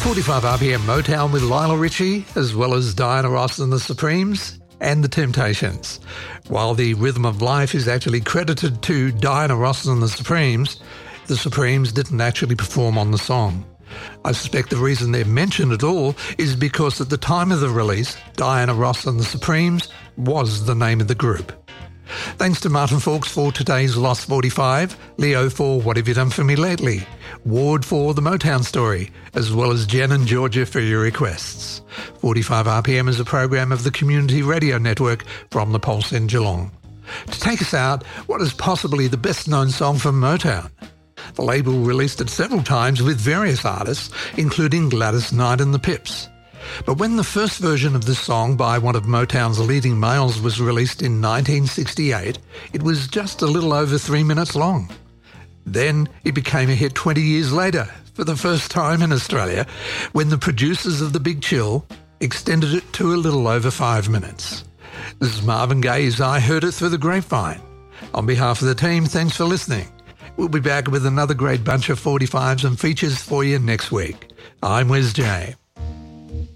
45 RPM Motown with Lionel Richie, as well as Diana Ross and the Supremes and the Temptations. While the Rhythm of Life is actually credited to Diana Ross and the Supremes didn't actually perform on the song. I suspect the reason they're mentioned at all is because at the time of the release, Diana Ross and the Supremes was the name of the group. Thanks to Martin Fawkes for today's Lost 45, Leo for What Have You Done For Me Lately, Ward for The Motown Story, as well as Jen and Georgia for your requests. 45 RPM is a program of the Community Radio Network from the Pulse in Geelong. To take us out, what is possibly the best-known song from Motown? The label released it several times with various artists, including Gladys Knight and the Pips. But when the first version of this song by one of Motown's leading males was released in 1968, it was just a little over 3 minutes long. Then it became a hit 20 years later, for the first time in Australia, when the producers of The Big Chill extended it to a little over 5 minutes. This is Marvin Gaye's I Heard It Through the Grapevine. On behalf of the team, thanks for listening. We'll be back with another great bunch of 45s and features for you next week. I'm Wes J.